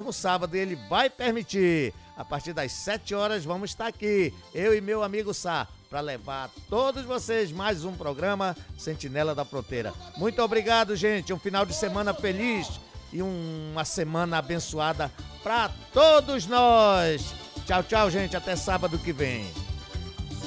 próximo sábado ele vai permitir. A partir das 7 horas vamos estar aqui, eu e meu amigo Sá, para levar a todos vocês mais um programa Sentinela da Fronteira. Muito obrigado, gente. Um final de semana feliz e uma semana abençoada para todos nós. Tchau, tchau, gente. Até sábado que vem.